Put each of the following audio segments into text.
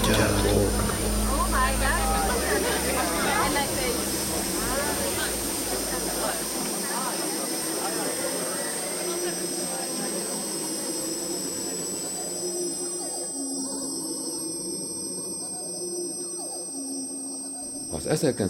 Az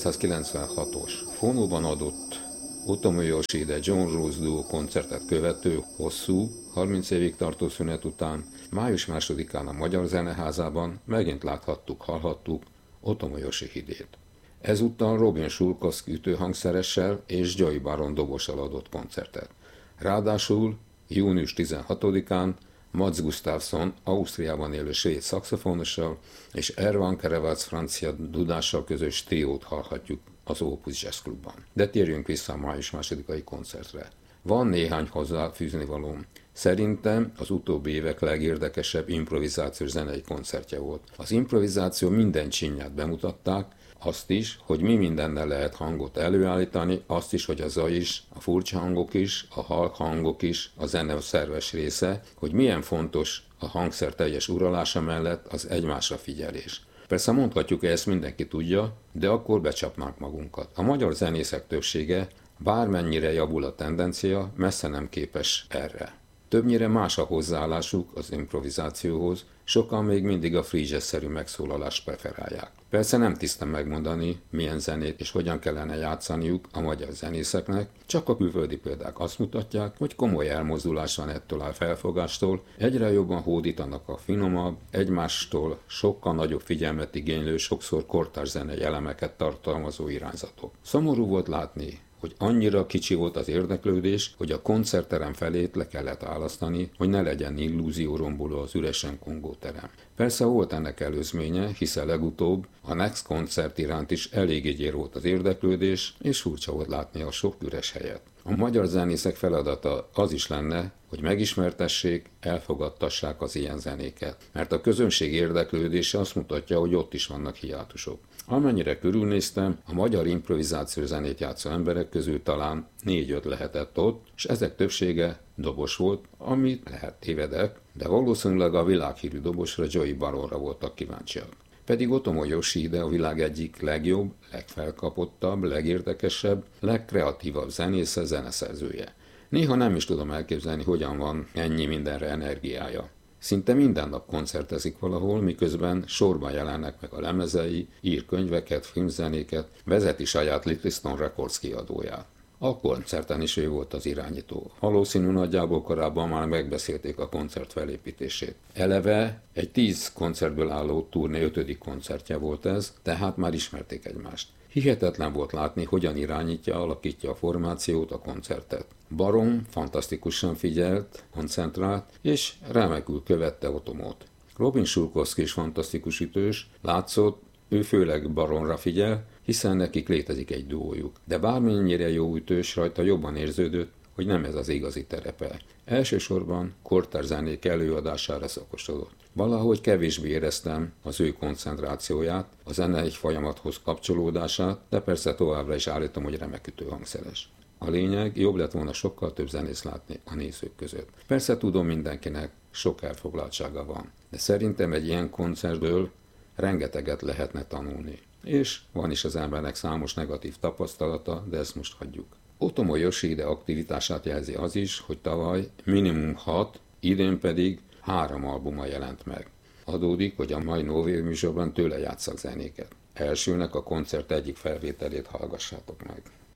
1996-os Fonóban adott Otomo Yoshide John Rose Duo koncertet követő hosszú, 30 évig tartó szünet után május 2-án a Magyar Zeneházában megint láthattuk, hallhattuk Otomo Yoshihidét. Ezúttal Robin Schulkowski ütőhangszeressel és Joey Baron dobossal adott koncertet. Ráadásul június 16-án Mats Gustafsson Ausztriában élő svéd szaxofonossal és Erwan Kerevac francia dudással közös triót hallhatjuk az Opus Jazz Klubban. De térjünk vissza a május 2-ai koncertre. Van néhány hozzáfűzni valóm. Szerintem az utóbbi évek legérdekesebb improvizációs zenei koncertje volt. Az improvizáció minden csinyát bemutatták, azt is, hogy mi mindennel lehet hangot előállítani, azt is, hogy a zaj is, a furcsa hangok is, a halk hangok is, a zene szerves része, hogy milyen fontos a hangszer teljes uralása mellett az egymásra figyelés. Persze mondhatjuk, hogy ezt mindenki tudja, de akkor becsapnánk magunkat. A magyar zenészek többsége, bármennyire javul a tendencia, messze nem képes erre. Többnyire más a hozzáállásuk az improvizációhoz, sokan még mindig a free jazz-szerű megszólalást preferálják. Persze nem tisztem megmondani, milyen zenét és hogyan kellene játszaniuk a magyar zenészeknek, csak a külföldi példák azt mutatják, hogy komoly elmozdulás van ettől a felfogástól, egyre jobban hódítanak a finomabb, egymástól sokkal nagyobb figyelmet igénylő, sokszor kortárs zenei elemeket tartalmazó irányzatok. Szomorú volt látni, hogy annyira kicsi volt az érdeklődés, hogy a koncertterem felét le kellett választani, hogy ne legyen illúzióromboló az üresen kongóterem. Persze volt ennek előzménye, hiszen legutóbb a Next koncert iránt is elég gyér volt az érdeklődés, és furcsa volt látni a sok üres helyet. A magyar zenészek feladata az is lenne, hogy megismertessék, elfogadtassák az ilyen zenéket, mert a közönség érdeklődése azt mutatja, hogy ott is vannak hiátusok. Amennyire körülnéztem, a magyar improvizációs zenét játszó emberek közül talán 4-5 lehetett ott, és ezek többsége dobos volt, amit lehet tévedek, de valószínűleg a világhírű dobosra, Joey Baronra voltak kíváncsiak. Pedig Otomo Yoshihide a világ egyik legjobb, legfelkapottabb, legérdekesebb, legkreatívabb zenésze, zeneszerzője. Néha nem is tudom elképzelni, hogyan van ennyi mindenre energiája. Szinte minden nap koncertezik valahol, miközben sorban jelennek meg a lemezei, ír könyveket, filmzenéket, vezeti saját Little Stone Records kiadóját. A koncerten is ő volt az irányító. Valószínű nagyjából korábban már megbeszélték a koncert felépítését. Eleve egy 10 koncertből álló turné 5. koncertje volt ez, tehát már ismerték egymást. Hihetetlen volt látni, hogyan irányítja, alakítja a formációt, a koncertet. Baron fantasztikusan figyelt, koncentrált, és remekül követte Otomót. Robin Schulkowski is fantasztikus ütős, látszott, ő főleg Baronra figyel, hiszen nekik létezik egy duójuk. De bármennyire jó ütős, rajta jobban érződött, hogy nem ez az igazi terepe. Elsősorban kortárs zenék előadására szakosodott. Valahogy kevésbé éreztem az ő koncentrációját, a zene egy folyamathoz kapcsolódását, de persze továbbra is állítom, hogy remek ütőhangszeres. A lényeg, jobb lett volna sokkal több zenészt látni a nézők között. Persze tudom, mindenkinek sok elfoglaltsága van, de szerintem egy ilyen koncertből rengeteget lehetne tanulni. És van is az embernek számos negatív tapasztalata, de ezt most hagyjuk. Otomo Yoshihide aktivitását jelzi az is, hogy tavaly minimum 6, idén pedig 3 albuma jelent meg. Adódik, hogy a mai Novév műsorban tőle játsszak zenéket. Elsőnek a koncert egyik felvételét hallgassátok meg.